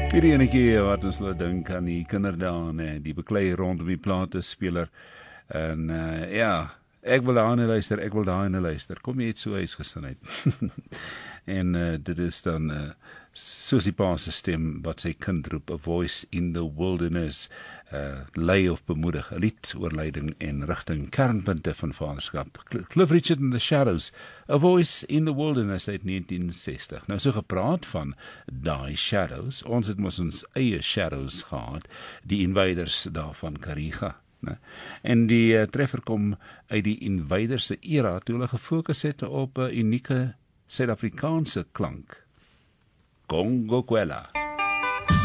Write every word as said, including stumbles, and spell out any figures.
Hierdie enetjie wat ons laat dink aan die kinderdaan en die beklei rondom die platespeler. En uh, ja, ek wil daarin luister, ek wil daarin luister. Kom jy het so huisgesinheid. En uh, dit is dan uh, soos die pa se stem wat sy kind roep, a voice in the wilderness, uh, lei of bemoedig, 'n lied oor leiding en rigting, kernpunte van vaderskap. Cliff Richard and the Shadows, a voice in the wilderness uit negentien sestig. Nou so gepraat van die shadows, ons het mos ons eie shadows gehad, die invaders daar van Kariga. Ne? En die uh, treffer kom uit die invaders se era, toe hulle gefokus het op 'n uh, unieke Suid-Afrikaanse klank. Congo Kwela.